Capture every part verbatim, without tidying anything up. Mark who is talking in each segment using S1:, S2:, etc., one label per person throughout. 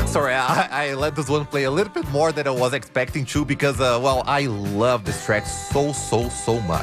S1: Sorry, I, I let this one play a little bit more than I was expecting to because, uh, well, I love this track so, so, so much.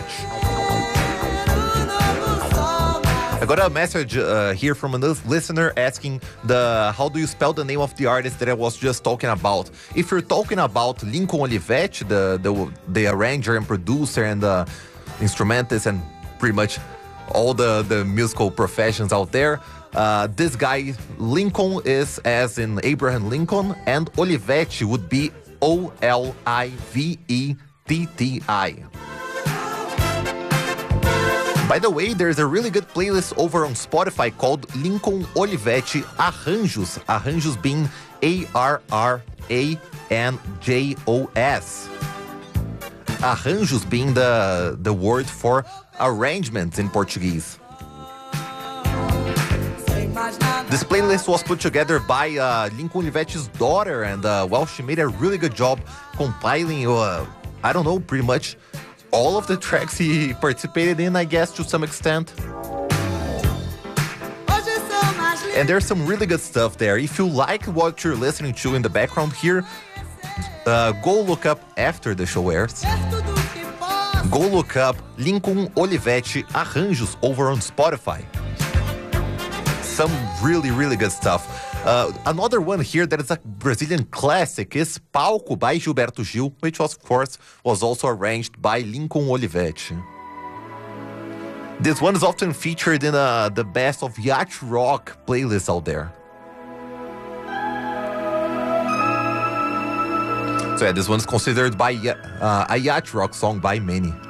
S1: I got a message uh, here from a listener asking the how do you spell the name of the artist that I was just talking about. If you're talking about Lincoln Olivetti, the the, the arranger and producer and the instrumentist and pretty much all the, the musical professions out there, uh, this guy, Lincoln, is as in Abraham Lincoln, and Olivetti would be O L I V E T T I. By the way, there's a really good playlist over on Spotify called Lincoln Olivetti Arranjos. Arranjos being A R R A N J O S. Arranjos being the, the word for arrangements in Portuguese. This playlist was put together by uh, Lincoln Olivetti's daughter, and uh, well, she made a really good job compiling, uh, I don't know, pretty much all of the tracks he participated in, I guess, to some extent. And there's some really good stuff there. If you like what you're listening to in the background here, uh, go look up after the show airs. Go look up Lincoln Olivetti Arranjos over on Spotify. Some really, really good stuff. Uh, another one here that is a Brazilian classic is Palco by Gilberto Gil, which was, of course was also arranged by Lincoln Olivetti. This one is often featured in uh, the best of yacht rock playlists out there. So yeah, this one's considered by uh, a yacht rock song by many.